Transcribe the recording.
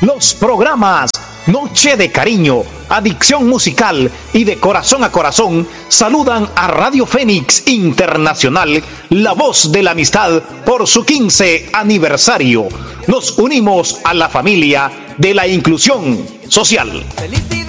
Los programas Noche de Cariño, Adicción Musical y De Corazón a Corazón saludan a Radio Fénix Internacional, la voz de la amistad, por su 15 aniversario. Nos unimos a la familia de la inclusión social. ¡Felicidades!